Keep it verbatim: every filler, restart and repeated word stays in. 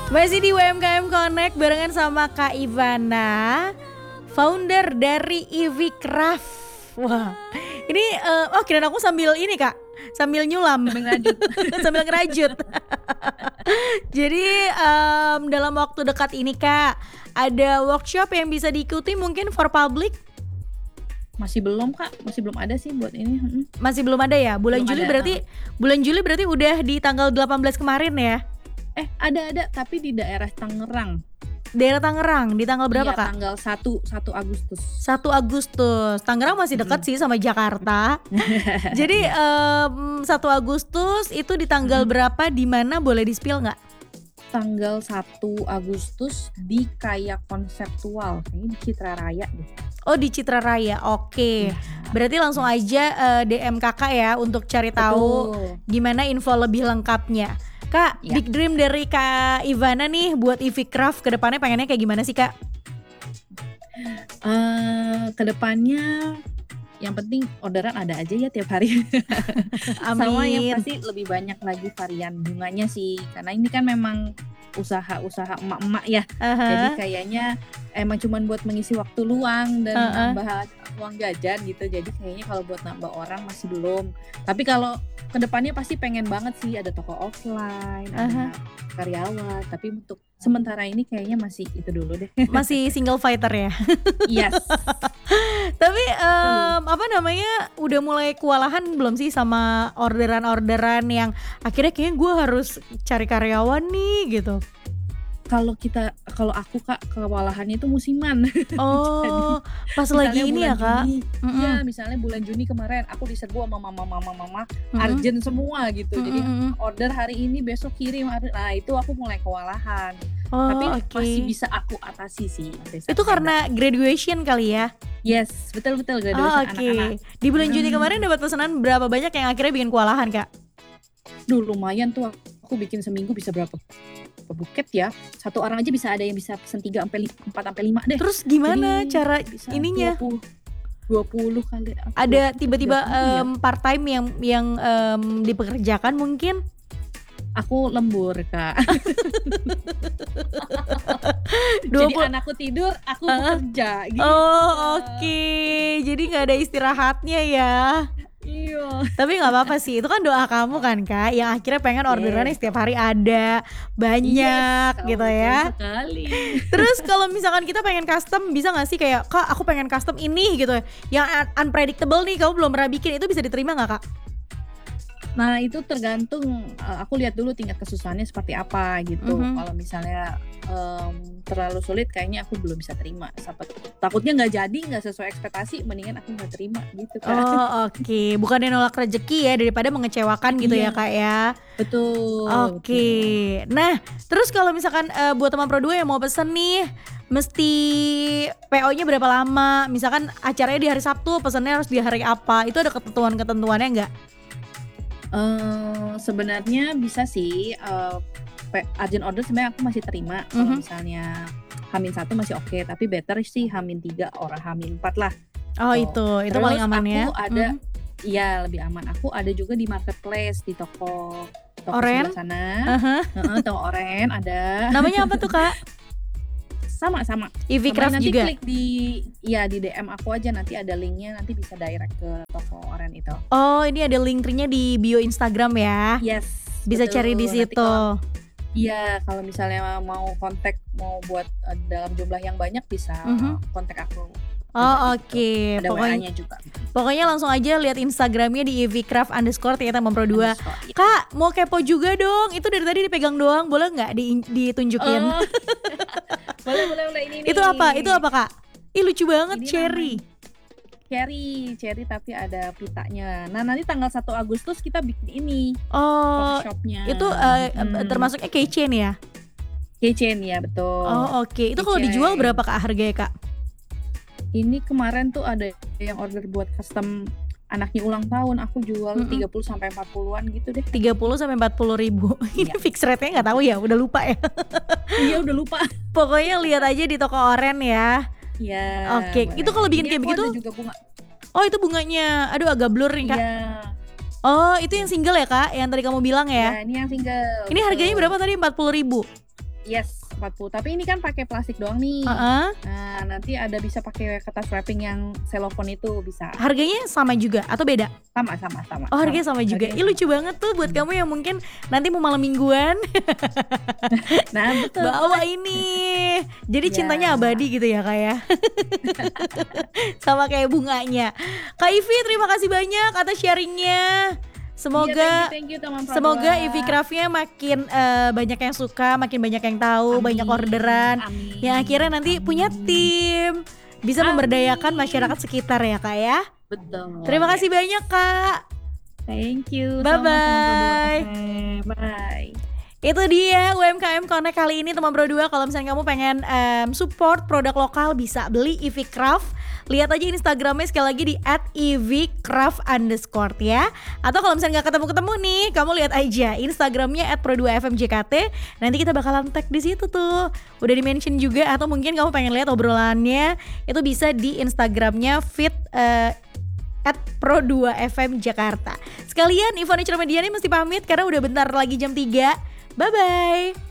Masih di U M K M Connect barengan sama Kak Ivana, founder dari Ivikraf. Wah, ini uh, oh kirain aku sambil ini Kak, sambil nyulam, sambil ngerajut. sambil ngerajut. Jadi um, dalam waktu dekat ini Kak, ada workshop yang bisa diikuti mungkin for public? Masih belum Kak, masih belum ada sih buat ini. Masih belum ada ya? Bulan Belum Juli ada, berarti, uh. bulan Juli berarti udah di tanggal delapan belas kemarin ya? Eh ada-ada tapi di daerah Tangerang. Daerah Tangerang, di tanggal berapa iya, Kak? Tanggal satu Agustus. satu Agustus. Tangerang masih dekat hmm. sih sama Jakarta. Jadi um, satu Agustus itu di tanggal hmm. berapa, di mana, boleh di-spill nggak? Tanggal satu Agustus di Kayak Konseptual, kayaknya di Citra Raya deh. Oh di Citra Raya, oke. Okay. Ya. Berarti langsung aja uh, D M kakak ya untuk cari tahu Betul. Gimana info lebih lengkapnya. Kak, ya. Big dream dari Kak Ivana nih buat Ivikraf ke depannya pengennya kayak gimana sih Kak? Uh, kedepannya yang penting orderan ada aja ya tiap hari. Amin. Sama yang pasti lebih banyak lagi varian bunganya sih, karena ini kan memang usaha-usaha emak-emak ya. Uh-huh. Jadi kayaknya emang cuman buat mengisi waktu luang dan uh-huh. nambah uang jajan gitu. Jadi kayaknya kalau buat nambah orang masih belum. Tapi kalau kedepannya pasti pengen banget sih ada toko offline, uh-huh. ada karyawan. Tapi untuk sementara ini kayaknya masih itu dulu deh. Masih single fighter ya? Yes. Tapi um, apa namanya, udah mulai kewalahan belum sih sama orderan-orderan yang akhirnya kayaknya gue harus cari karyawan nih gitu? Kalau kita, kalau aku Kak, kewalahannya itu musiman. Oh, pas lagi ini ya Kak? Iya, misalnya bulan Juni kemarin aku diserbu sama mama-mama-mama mm-hmm. urgent semua gitu. Mm-hmm. Jadi order hari ini besok kirim. Nah itu aku mulai kewalahan. Oh, tapi okay. masih bisa aku atasi sih. Itu karena ada. Graduation kali ya? Yes, betul-betul graduation oh, okay. anak-anak. Di bulan hmm. Juni kemarin dapat pesanan berapa banyak yang akhirnya bikin kewalahan Kak? Duh lumayan tuh, aku bikin seminggu bisa berapa buket ya. Satu orang aja bisa ada yang bisa pesen tiga sampai empat sampai lima deh. Terus gimana jadi, cara ininya? dua puluh kali. Ada tiba-tiba um, ya? part time yang yang um, dipekerjakan mungkin? Aku lembur Kak. Jadi anakku tidur, aku uh, bekerja gitu. Oh oke, okay. Jadi gak ada istirahatnya ya. Iya. Tapi gak apa-apa sih, itu kan doa kamu kan Kak, yang akhirnya pengen orderannya yes. setiap hari ada, banyak yes, gitu ya sekali. Terus kalau misalkan kita pengen custom, bisa gak sih kayak, Kak aku pengen custom ini gitu ya, yang unpredictable nih, kamu belum pernah bikin, itu bisa diterima gak Kak? Nah itu tergantung, uh, aku lihat dulu tingkat kesusahannya seperti apa gitu. Mm-hmm. Kalau misalnya um, terlalu sulit, kayaknya aku belum bisa terima. Sampai, takutnya nggak jadi, nggak sesuai ekspektasi, mendingan aku nggak terima gitu Kak. Oh oke, okay. Bukannya nolak rezeki ya, daripada mengecewakan gitu iya. ya Kak ya. Betul. Oke, okay. Nah terus kalau misalkan uh, buat teman Pro dua yang mau pesen nih, mesti P O-nya berapa lama? Misalkan acaranya di hari Sabtu, pesannya harus di hari apa? Itu ada ketentuan-ketentuannya nggak? Uh, sebenarnya bisa sih uh, urgent order sebenarnya aku masih terima. Mm-hmm. Kalau misalnya Hamin satu masih oke, okay, tapi better sih Hamin tiga orang Hamin empat lah. Oh, oh itu itu Terus paling aman ya. Aku ada, iya mm-hmm. lebih aman. Aku ada juga di marketplace di toko toko Oren sebelah sana. Uh-huh. Uh-huh, toko Oren ada. Namanya apa tuh Kak? Sama-sama. Ivikraf nanti juga. Klik di ya di D M aku aja, nanti ada linknya, nanti bisa direct ke toko Oren itu. Oh, ini ada link tree-nya di bio Instagram ya. Yes. Bisa betul. Cari di situ. Iya, kalau misalnya mau kontak, mau buat uh, dalam jumlah yang banyak bisa mm-hmm. kontak aku. Oh oke, okay. Ada pokoknya, juga. Pokoknya langsung aja lihat Instagramnya di Ivikraf underscore ternyata Pro dua. Ya. Kak mau kepo juga dong, itu dari tadi dipegang doang, boleh nggak di, ditunjukin? Oh. boleh boleh boleh ini. Itu nih. Apa? Itu apa Kak? Ih lucu banget, ini cherry. Namanya. Cherry, cherry tapi ada pitanya. Nah nanti tanggal satu Agustus kita bikin ini. Oh, workshopnya. Itu uh, hmm. termasuknya keychain ya? Keychain ya betul. Oh oke, okay. Itu kalau dijual berapa Kak harganya Kak? Ini kemarin tuh ada yang order buat custom anaknya ulang tahun, aku jual mm-hmm. tiga puluh sampai empat puluhan gitu deh. tiga puluh sampai empat puluh ribu. Ini ya. Fix rate-nya enggak tahu ya, udah lupa ya. Iya, udah lupa. Pokoknya lihat aja di toko Oren ya. Iya. Oke, okay. Itu kalau bikin ini kayak begitu. Juga bunga. Oh, itu bunganya. Aduh, agak blur nih, Kak. Iya. Oh, itu yang single ya, Kak? Yang tadi kamu bilang ya? Iya, ini yang single. Ini harganya berapa tadi? empat puluh ribu. Yes, empat puluh. Tapi ini kan pakai plastik doang nih. Uh-uh. Nah, nanti ada bisa pakai kertas wrapping yang cellophane itu bisa. Harganya sama juga atau beda? Sama, sama, sama. Oh, harganya sama, sama juga. Ih, lucu banget tuh buat hmm. kamu yang mungkin nanti mau malam mingguan. Nah, betul. Bawa ini. Jadi ya. Cintanya abadi gitu ya, Kak ya. Sama kayak bunganya. Kak Ivi, terima kasih banyak atas sharingnya. Semoga, yeah, thank you, thank you, semoga Ivy Craft-nya makin uh, banyak yang suka, makin banyak yang tahu, amin, banyak orderan, amin, yang akhirnya nanti amin. Punya tim, bisa amin. Memberdayakan masyarakat sekitar ya Kak ya. Betul. Terima kasih banyak Kak. Thank you. Bye bye. Bye. Itu dia U M K M Connect kali ini teman Pro dua. Kalau misalnya kamu pengen um, support produk lokal bisa beli Ivy Craft. Lihat aja Instagramnya sekali lagi di at ivcraft underscore ya. Atau kalau misalnya gak ketemu-ketemu nih, kamu lihat aja Instagramnya at pro dua f m j k t. Nanti kita bakalan tag di situ tuh. Udah di-mention juga, atau mungkin kamu pengen lihat obrolannya, itu bisa di Instagramnya fit uh, at pro dua f m Jakarta. Sekalian Ivana Cermediani mesti pamit karena udah bentar lagi jam tiga. Bye-bye.